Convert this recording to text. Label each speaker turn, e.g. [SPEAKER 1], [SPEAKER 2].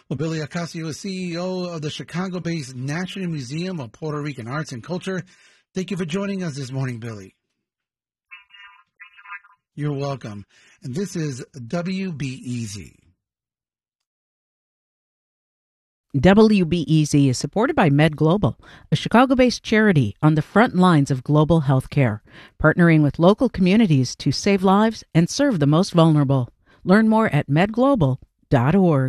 [SPEAKER 1] Well, Billy Ocasio is CEO of the Chicago-based National Museum of Puerto Rican Arts and Culture. Thank you for joining us this morning, Billy. You're welcome. And this is WBEZ.
[SPEAKER 2] WBEZ is supported by Med Global, a Chicago-based charity on the front lines of global health care, partnering with local communities to save lives and serve the most vulnerable. Learn more at medglobal.org.